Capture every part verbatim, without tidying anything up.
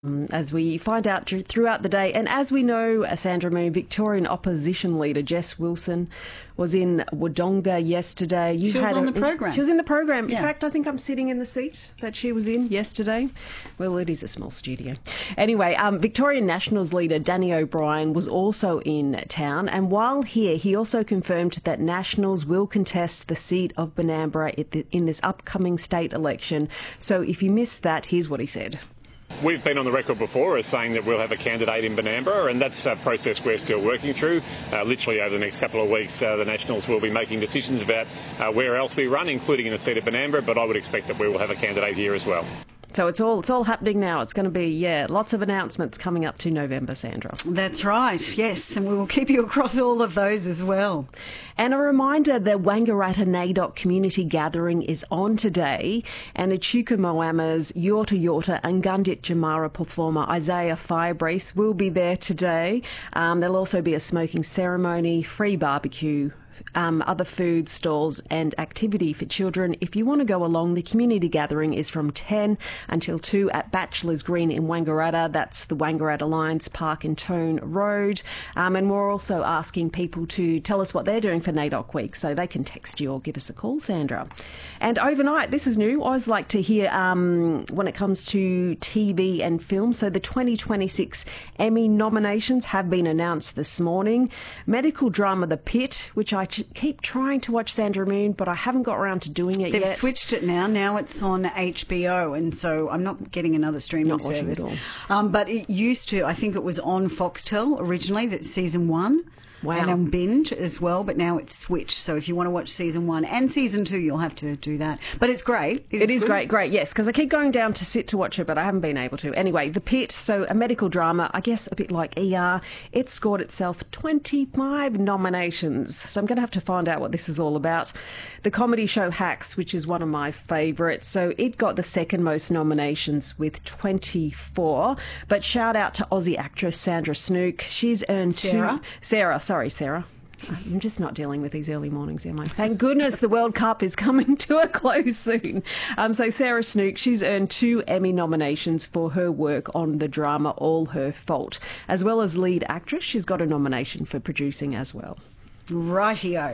As we find out throughout the day. And as we know, Sandra Moon, Victorian opposition leader Jess Wilson was in Wodonga yesterday. You she was had on a, the program. She was in the program. Yeah. In fact, I think I'm sitting in the seat that she was in yesterday. Well, it is a small studio. Anyway, um, Victorian Nationals leader Danny O'Brien was also in town. And while here, he also confirmed that Nationals will contest the seat of Benambra in this upcoming state election. So if you missed that, here's what he said. We've been on the record before as saying that we'll have a candidate in Benambra, and that's a process we're still working through. Uh, literally over the next couple of weeks, uh, the Nationals will be making decisions about uh, where else we run, including in the seat of Benambra, but I would expect that we will have a candidate here as well. So it's all it's all happening now. It's going to be, yeah, lots of announcements coming up to November, Sandra. That's right, yes, and we will keep you across all of those as well. And a reminder, the Wangaratta N A D O C community gathering is on today, and Echuca Moama's Yorta Yorta and Gundit Jamara performer Isaiah Firebrace will be there today. Um, there'll also be a smoking ceremony, free barbecue, Um, other food stalls and activity for children. If you want to go along, the community gathering is from ten until two at Bachelor's Green in Wangaratta. That's the Wangaratta Lions Park in Tone Road. Um, and we're also asking people to tell us what they're doing for N A D O C week, so they can text you or give us a call, Sandra. And overnight, this is new, I always like to hear um, when it comes to T V and film. So the twenty twenty-six Emmy nominations have been announced this morning. Medical drama The Pit, which I keep trying to watch, Sandra Moon, but I haven't got around to doing it They've yet. They've switched it now. Now it's on H B O, and so I'm not getting another streaming not service. Um, but it used to, I think it was on Foxtel originally, that's season one. Wow. And on Binge as well, but now it's switched. So if you want to watch season one and season two, you'll have to do that. But it's great. It, it is, is great, great, yes, because I keep going down to sit to watch it, but I haven't been able to. Anyway, The Pit, so a medical drama, I guess a bit like E R, it scored itself twenty-five nominations. So I'm going to have to find out what this is all about. The comedy show Hacks, which is one of my favourites, so it got the second most nominations with twenty-four. But shout out to Aussie actress Sandra Snook. She's earned Sarah. two... Sarah. Sorry, Sarah. I'm just not dealing with these early mornings, am I? Thank goodness the World Cup is coming to a close soon. Um, so Sarah Snook, she's earned two Emmy nominations for her work on the drama All Her Fault. As well as lead actress, she's got a nomination for producing as well. Rightio.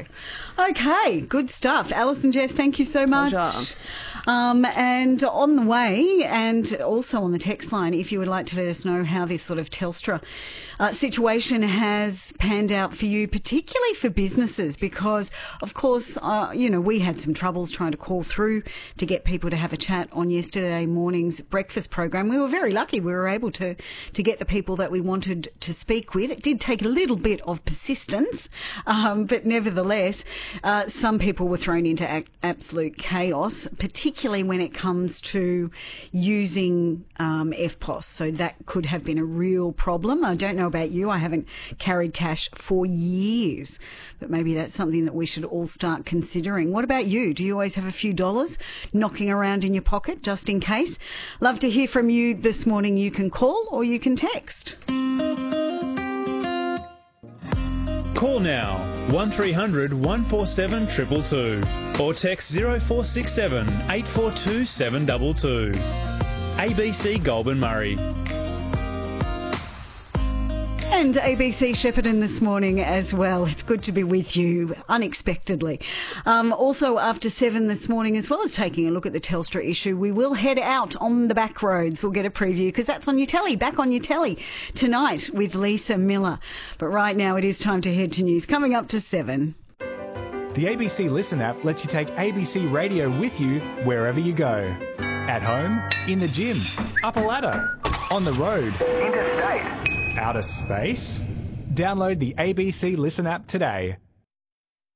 Okay, good stuff. Alison, Jess, thank you so much. Pleasure. Um, and on the way, and also on the text line, if you would like to let us know how this sort of Telstra uh, situation has panned out for you, particularly for businesses, because, of course, uh, you know, we had some troubles trying to call through to get people to have a chat on yesterday morning's breakfast program. We were very lucky. We were able to, to get the people that we wanted to speak with. It did take a little bit of persistence, um, but nevertheless, uh, some people were thrown into ac- absolute chaos, particularly when it comes to using um, F P O S. So that could have been a real problem. I don't know about you. I haven't carried cash for years, but maybe that's something that we should all start considering. What about you? Do you always have a few dollars knocking around in your pocket just in case? Love to hear from you this morning. You can call or you can text. Call now one three hundred one four seven two two two or text zero four six seven eight four two seven two two. A B C Goulburn Murray. And A B C Shepparton this morning as well. It's good to be with you unexpectedly. Um, also after seven this morning, as well as taking a look at the Telstra issue, we will head out on the back roads. We'll get a preview because that's on your telly, back on your telly tonight with Lisa Miller. But right now it is time to head to news. Coming up to seven. The A B C Listen app lets you take A B C Radio with you wherever you go. At home, in the gym, up a ladder, on the road, interstate, outer space. Download the A B C Listen app today.